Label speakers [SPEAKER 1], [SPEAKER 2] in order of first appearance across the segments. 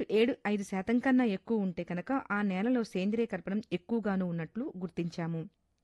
[SPEAKER 1] 0.75% కన్నా ఎక్కువ ఉంటే కనుక ఆ నేలలో సేంద్రియ కర్బనం ఎక్కువగాను ఉన్నట్లు గుర్తించాము.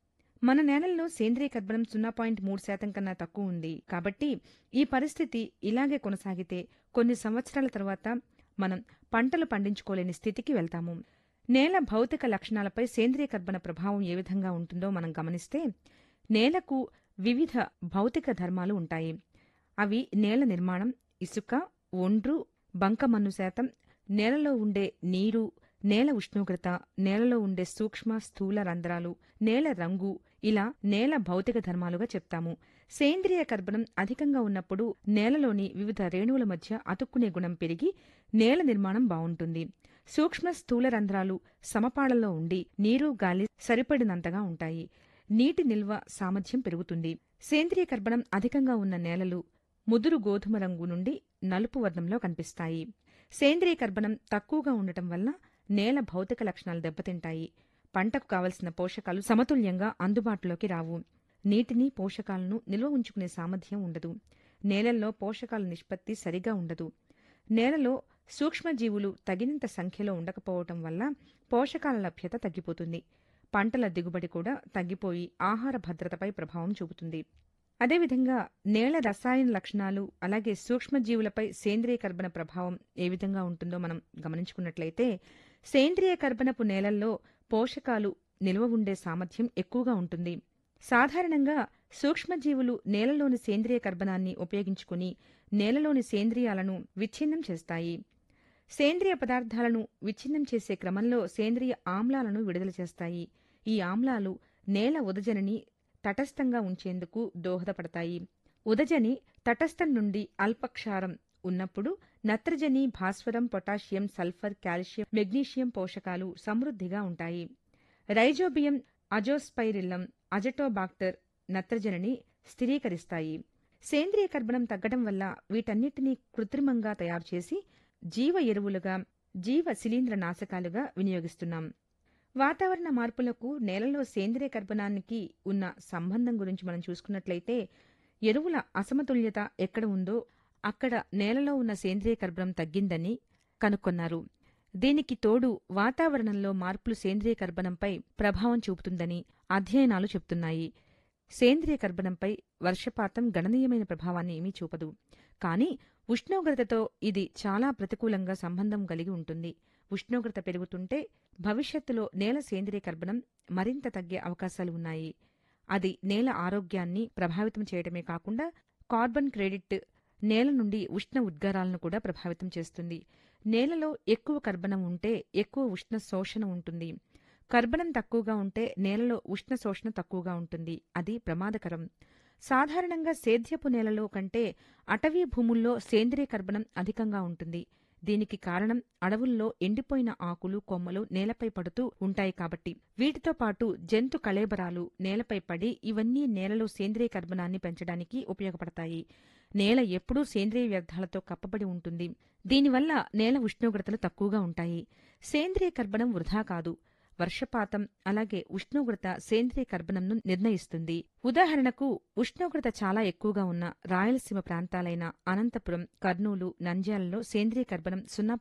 [SPEAKER 1] మన నేలల్లో సేంద్రియ కర్బనం 0.3% కన్నా తక్కువ ఉంది. కాబట్టి ఈ పరిస్థితి ఇలాగే కొనసాగితే కొన్ని సంవత్సరాల తర్వాత మనం పంటలు పండించుకోలేని స్థితికి వెళ్తాము. నేల భౌతిక లక్షణాలపై సేంద్రియ కర్బన ప్రభావం ఏ విధంగా ఉంటుందో మనం గమనిస్తే, నేలకు వివిధ భౌతిక ధర్మాలు ఉంటాయి. అవి నేల నిర్మాణం, ఇసుక, ఒండ్రు, బంకమన్ను శాతం, నేలలో ఉండే నీరు, నేల ఉష్ణోగ్రత, నేలలో ఉండే సూక్ష్మ స్థూల రంధ్రాలు, నేల రంగు, ఇలా నేల భౌతిక ధర్మాలుగా చెప్తాము. సేంద్రియ కర్బనం అధికంగా ఉన్నప్పుడు నేలలోని వివిధ రేణువుల మధ్య అతుక్కునే గుణం పెరిగి నేల నిర్మాణం బావుంటుంది. సూక్ష్మ స్థూల రంధ్రాలు సమపాళలో ఉండి నీరు, గాలి సరిపడినంతగా ఉంటాయి. నీటి నిల్వ సామర్థ్యం పెరుగుతుంది. సేంద్రియ కర్బనం అధికంగా ఉన్న నేలలు ముదురు గోధుమ రంగు నుండి నలుపు వర్ణంలో కనిపిస్తాయి. సేంద్రియ కర్బనం తక్కువగా ఉండటం వల్ల నేల భౌతిక లక్షణాలు దెబ్బతింటాయి. పంటకు కావలసిన పోషకాలు సమతుల్యంగా అందుబాటులోకి రావు. నీటిని, పోషకాలను నిల్వ ఉంచుకునే సామర్థ్యం ఉండదు. నేలల్లో పోషకాల నిష్పత్తి సరిగా ఉండదు. నేలలో సూక్ష్మజీవులు తగినంత సంఖ్యలో ఉండకపోవటం వల్ల పోషకాల లభ్యత తగ్గిపోతుంది. పంటల దిగుబడి కూడా తగ్గిపోయి ఆహార భద్రతపై ప్రభావం చూపుతుంది. అదేవిధంగా నేల రసాయన లక్షణాలు, అలాగే సూక్ష్మజీవులపై సేంద్రియ కర్బన ప్రభావం ఏ విధంగా ఉంటుందో మనం గమనించుకున్నట్లయితే, సేంద్రియ కర్బనపు నేలల్లో పోషకాలు నిల్వ ఉండే సామర్థ్యం ఎక్కువగా ఉంటుంది. సాధారణంగా సూక్ష్మజీవులు నేలలోని సేంద్రియ కర్బనాన్ని ఉపయోగించుకుని నేలలోని సేంద్రియాలను విచ్ఛిన్నం చేస్తాయి. సేంద్రియ పదార్థాలను విచ్ఛిన్నం చేసే క్రమంలో సేంద్రియ ఆమ్లాలను విడుదల చేస్తాయి. ఈ ఆమ్లాలు నేల ఉదజనిని తటస్థంగా ఉంచేందుకు దోహదపడతాయి. ఉదజని తటస్థం నుండి అల్పక్షారం ఉన్నప్పుడు నత్రజని, భాస్వరం, పొటాషియం, సల్ఫర్, కాల్షియం, మెగ్నీషియం పోషకాలు సమృద్ధిగా ఉంటాయి. రైజోబియం, అజోస్పైరిల్లం, అజటోబాక్టర్ నత్రజనిని స్థిరీకరిస్తాయి. సేంద్రియ కర్బనం తగ్గడం వల్ల వీటన్నిటినీ కృత్రిమంగా తయారుచేసి జీవ ఎరువులుగా, జీవ శిలీంద్ర నాశకాలుగా వినియోగిస్తున్నాం. వాతావరణ మార్పులకు నేలలో సేంద్రియ కర్బనానికి ఉన్న సంబంధం గురించి మనం చూసుకున్నట్లయితే, ఎరువుల అసమతుల్యత ఎక్కడ ఉందో అక్కడ నేలలో ఉన్న సేంద్రియ కర్బనం తగ్గిందని కనుక్కొన్నారు. దీనికి తోడు వాతావరణంలో మార్పులు సేంద్రియ కర్బనంపై ప్రభావం చూపుతుందని అధ్యయనాలు చెబుతున్నాయి. సేంద్రియ కర్బనంపై వర్షపాతం గణనీయమైన ప్రభావాన్ని ఏమీ చూపదు. కానీ ఉష్ణోగ్రతతో ఇది చాలా ప్రతికూలంగా సంబంధం కలిగి ఉంటుంది. ఉష్ణోగ్రత పెరుగుతుంటే భవిష్యత్తులో నేల సేంద్రియ కర్బనం మరింత తగ్గే అవకాశాలు ఉన్నాయి. అది నేల ఆరోగ్యాన్ని ప్రభావితం చేయడమే కాకుండా కార్బన్ క్రెడిట్, నేల నుండి ఉష్ణ ఉద్గారాలను కూడా ప్రభావితం చేస్తుంది. నేలలో ఎక్కువ కర్బనం ఉంటే ఎక్కువ ఉష్ణ శోషణ ఉంటుంది. కర్బనం తక్కువగా ఉంటే నేలలో ఉష్ణ శోషణ తక్కువగా ఉంటుంది. అది ప్రమాదకరం. సాధారణంగా సేద్యపు నేలలో కంటే అటవీ భూముల్లో సేంద్రియ కర్బనం అధికంగా ఉంటుంది. దీనికి కారణం అడవుల్లో ఎండిపోయిన ఆకులు, కొమ్మలు నేలపై పడుతూ ఉంటాయి కాబట్టి. వీటితో పాటు జంతు కళేబరాలు నేలపై పడి ఇవన్నీ నేలలో సేంద్రియ కర్బనాన్ని పెంచడానికి ఉపయోగపడతాయి. నేల ఎప్పుడూ సేంద్రియ వ్యర్థాలతో కప్పబడి ఉంటుంది. దీనివల్ల నేల ఉష్ణోగ్రతలు తక్కువగా ఉంటాయి. సేంద్రియ కర్బనం వృధా కాదు. వర్షపాతం, అలాగే ఉష్ణోగ్రత సేంద్రియ కర్బనంను నిర్ణయిస్తుంది. ఉదాహరణకు ఉష్ణోగ్రత చాలా ఎక్కువగా ఉన్న రాయలసీమ ప్రాంతాలైన అనంతపురం, కర్నూలు, నంద్యాలలో సేంద్రియ కర్బనం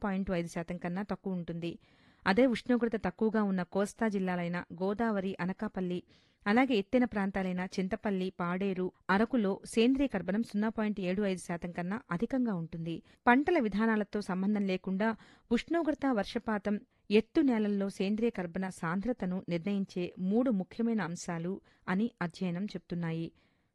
[SPEAKER 1] 0.5% కన్నా తక్కువ ఉంటుంది. అదే ఉష్ణోగ్రత తక్కువగా ఉన్న కోస్తా జిల్లాలైన గోదావరి, అనకాపల్లి, అలాగే ఎత్తైన ప్రాంతాలైన చింతపల్లి, పాడేరు, అరకులో సేంద్రియ కర్బనం 0.75% కన్నా అధికంగా ఉంటుంది. పంటల విధానాలతో సంబంధం లేకుండా ఉష్ణోగ్రత, వర్షపాతం, ఎత్తు నేలల్లో సేంద్రియ కర్బన సాంద్రతను నిర్ణయించే 3 ముఖ్యమైన అంశాలు అని అధ్యయనం చెప్తున్నాయి.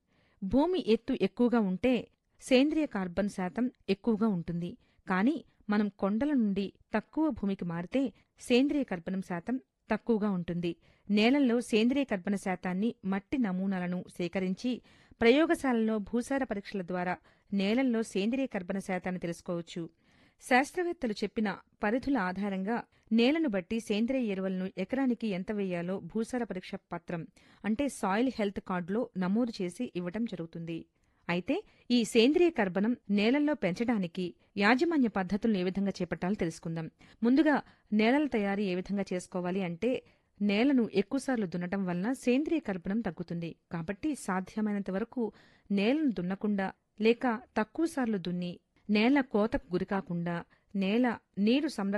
[SPEAKER 1] భూమి ఎత్తు ఎక్కువగా ఉంటే సేంద్రియ కార్బన్ శాతం ఎక్కువగా ఉంటుంది. కానీ మనం కొండల నుండి తక్కువ భూమికి మారితే సేంద్రియ కర్బనం శాతం తక్కువగా ఉంటుంది. నేలల్లో సేంద్రియ కర్బన శాతాన్ని మట్టి నమూనాలను సేకరించి ప్రయోగశాలలో భూసార పరీక్షల ద్వారా నేలల్లో సేంద్రియ కర్బన శాతాన్ని తెలుసుకోవచ్చు. శాస్త్రవేత్తలు చెప్పిన పరిధుల ఆధారంగా నేలను బట్టి సేంద్రియ ఎరువులను ఎకరానికి ఎంత వేయాలో భూసార పరీక్ష పత్రం అంటే సాయిల్ హెల్త్ కార్డులో నమోదు చేసి ఇవ్వటం జరుగుతుంది. అయితే ఈ సేంద్రియ కర్బనం నేలల్లో పెంచడానికి యాజమాన్య పద్ధతులను ఏ విధంగా చేపట్టాలో తెలుసుకుందాం. ముందుగా నేలల తయారీ ఏ విధంగా చేసుకోవాలి అంటే, నేలను ఎక్కువసార్లు దున్నటం వలన సేంద్రియ కర్బనం తగ్గుతుంది. కాబట్టి సాధ్యమైనంత వరకు నేలను దున్నకుండా లేక తక్కువసార్లు దున్ని నేల కోతకు గురికాకుండా నేల నీరు